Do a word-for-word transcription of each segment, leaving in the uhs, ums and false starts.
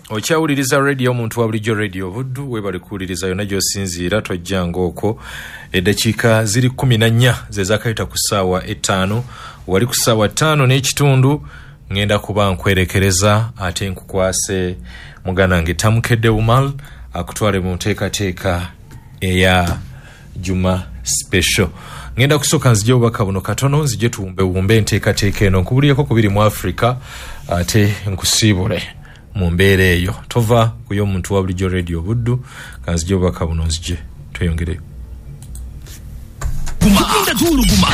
Okyawuliriza radio omuntu wa bulijjo radio Buddu webale kuwuliriza yonna gy'osinziira tojjanga okwo. Eddakiika ziri kumi na nnya ze zaakayita ku ssaawa ettaano wali ku ssaawa ttaano n'ekitundu ngenda kuba nkwerekereza ate nkukwase muganda nge Tamukedde Umal akutwale mu nteekateeka eya Juma Special. Ngenda kusooka nzije obubaka buno katono nzije tuwumbe wumbe enteekateeka eno nkubulieko kubiri mu Africa ate nkusiibule mu mbeera eyo. Tova kuyo omuntu wa bulijjo radio Buddu kanzije obubaka buno nzije tweyongereyo. Kumanda tuluguma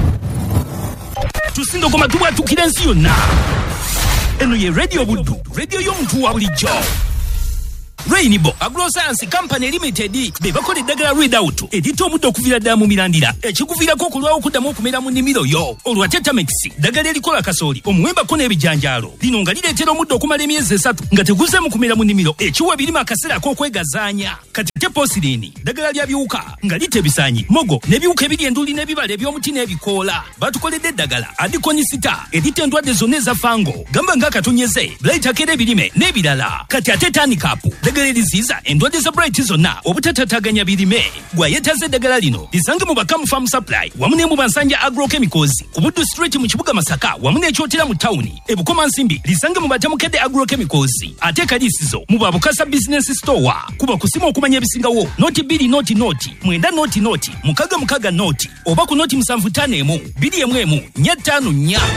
tusindo koma tuba tukira nsi yonna. Eno ye radio Buddu, radio y'omuntu wa bulijjo. Rainbow Agroscience Company Limited be bakola eddagala Readout edita omuddo okuvira ddala mu mirandira ekikuviirako okulwawo okuddamu okumera mu nnimiro yo. Olwa Tetramex ddagala erikola kasooli omuwembako n'ebijanjaalo lino nga lireetera omuddo okumala emyezi esatu nga teguze mu kumera mu nnimiro ekiwa birima akaseera ak'okwegazaanya. Kati Teposilini ddagala lya biwuka nga lita ebisaanyi mogo n'ebiwuka ebiri enduli n'ebibala eby'omuti n'ebikoola. Batukoledde eddagala Adikonisita edita endwadde zonna eza fango gamba ng'akatonyeze Blightakera ebirime n'ebirala. Kati ate Tanikapu ddagala eriziiza endwadde za Bright zonna obutatataaganya birime. Gwayetaze eddagala lino lisange mu Bakamu Farm Supply wamu ne mu Bansanja Agrochemicals ku Buddu Street mu kibuga Masaka wamu n'ekyotera mu tawuni. E Bukoma Nsimbi lisange mu Batamukedde Agrochemicals ate Kaliisizo mu Babukasa Business Store. Kuba kusima okumanya ebisingawo noti bbiri noti noti mwenda noti noti mukaga mukaga noti oba ku noti musanvu ttaano emu bbiri emu emu nnya ttaano nnya.